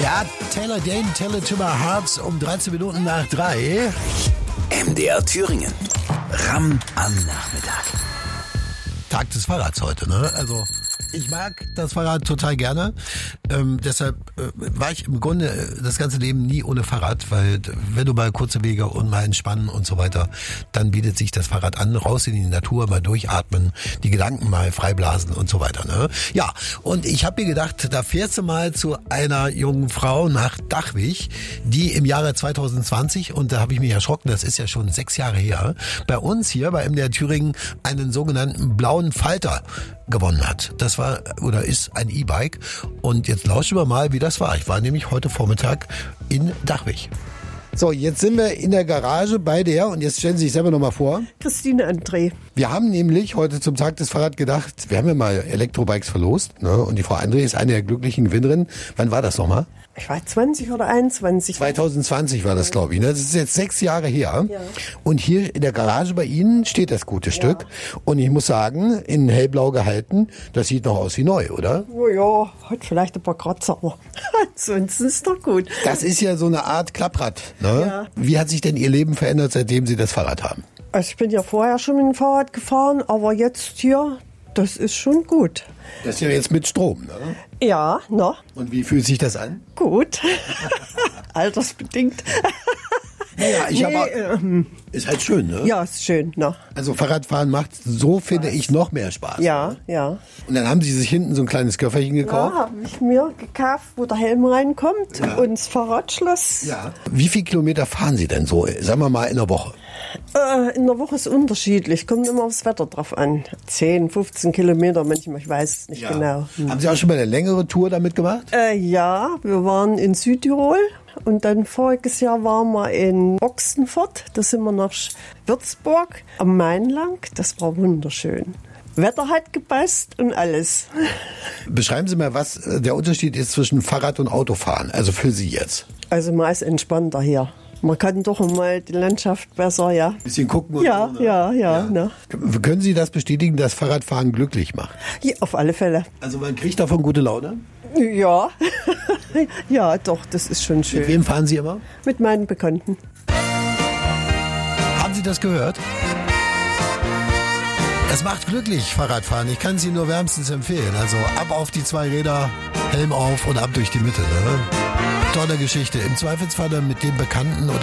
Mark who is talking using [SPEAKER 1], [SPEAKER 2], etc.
[SPEAKER 1] Ja, Taylor Dane, Tell It to My Heart um 13 Minuten nach 3.
[SPEAKER 2] MDR Thüringen. Ram am Nachmittag.
[SPEAKER 1] Tag des Fahrrads heute, ne? Also ich mag das Fahrrad total gerne. Deshalb war ich im Grunde das ganze Leben nie ohne Fahrrad, weil wenn du mal kurze Wege und mal entspannen und so weiter, dann bietet sich das Fahrrad an, raus in die Natur, mal durchatmen, die Gedanken mal freiblasen und so weiter, ne? Ja, und ich habe mir gedacht, da fährst du mal zu einer jungen Frau nach Dachwig, die im Jahre 2020, und da habe ich mich erschrocken, das ist ja schon 6 Jahre her, bei uns hier bei MDR Thüringen einen sogenannten blauen Falter gewonnen hat. Das war oder ist ein E-Bike. Und jetzt lauschen wir mal, wie das war. Ich war nämlich heute Vormittag in Dachwig. So, jetzt sind wir in der Garage bei der, und jetzt stellen Sie sich selber nochmal vor.
[SPEAKER 3] Christine André.
[SPEAKER 1] Wir haben nämlich heute zum Tag des Fahrrads gedacht, wir haben ja mal Elektrobikes verlost, ne? Und die Frau André ist eine der glücklichen Gewinnerinnen. Wann war das nochmal?
[SPEAKER 3] Ich war 20 oder 21.
[SPEAKER 1] 2020 war das, glaube ich. Ne? Das ist jetzt 6 Jahre her.
[SPEAKER 3] Ja.
[SPEAKER 1] Und hier in der Garage bei Ihnen steht das gute Stück. Und ich muss sagen, in hellblau gehalten, das sieht noch aus wie neu, oder?
[SPEAKER 3] Oh ja, hat vielleicht ein paar Kratzer, aber ansonsten ist doch gut.
[SPEAKER 1] Das ist ja so eine Art Klapprad. Ne?
[SPEAKER 3] Ja.
[SPEAKER 1] Wie hat sich denn Ihr Leben verändert, seitdem Sie das Fahrrad haben?
[SPEAKER 3] Also ich bin ja vorher schon mit dem Fahrrad gefahren, aber jetzt hier, das ist schon gut.
[SPEAKER 1] Das ist ja jetzt mit Strom, ne?
[SPEAKER 3] Ja, na,
[SPEAKER 1] Und wie fühlt sich das an?
[SPEAKER 3] gut. Altersbedingt.
[SPEAKER 1] Naja, ist halt schön, ne?
[SPEAKER 3] Ja, ist schön, na.
[SPEAKER 1] Also Fahrradfahren macht, so finde ich, noch mehr Spaß.
[SPEAKER 3] Ja,
[SPEAKER 1] Ne?
[SPEAKER 3] ja.
[SPEAKER 1] Und dann haben Sie sich hinten so ein kleines Köfferchen gekauft.
[SPEAKER 3] Ja, habe ich mir gekauft, wo der Helm reinkommt und das Fahrradschloss.
[SPEAKER 1] Ja. Wie viele Kilometer fahren Sie denn so, sagen wir mal, in der Woche?
[SPEAKER 3] In der Woche ist unterschiedlich, kommt immer aufs Wetter drauf an. 10, 15 Kilometer manchmal, ich weiß es nicht genau.
[SPEAKER 1] Haben Sie auch schon mal eine längere Tour damit gemacht?
[SPEAKER 3] Ja, wir waren in Südtirol und dann voriges Jahr waren wir in Ochsenfurt. Da sind wir nach Würzburg am Main lang. Das war wunderschön. Wetter hat gepasst und alles.
[SPEAKER 1] Beschreiben Sie mal, was der Unterschied ist zwischen Fahrrad und Autofahren, also für Sie jetzt.
[SPEAKER 3] Also mal ist entspannter hier. Man kann doch mal die Landschaft besser, ja.
[SPEAKER 1] Ein bisschen gucken und
[SPEAKER 3] Ja,
[SPEAKER 1] so, ne?
[SPEAKER 3] ja. Ne?
[SPEAKER 1] Können Sie das bestätigen, dass Fahrradfahren glücklich macht?
[SPEAKER 3] Ja, auf alle Fälle.
[SPEAKER 1] Also man kriegt davon gute Laune?
[SPEAKER 3] Ja, ja, doch, das ist schon schön.
[SPEAKER 1] Mit wem fahren Sie immer?
[SPEAKER 3] Mit meinen Bekannten.
[SPEAKER 1] Haben Sie das gehört? Es macht glücklich, Fahrradfahren. Ich kann es Ihnen nur wärmstens empfehlen. Also ab auf die 2 Räder, Helm auf und ab durch die Mitte. Ne? Tolle Geschichte. Im Zweifelsfall mit dem Bekannten oder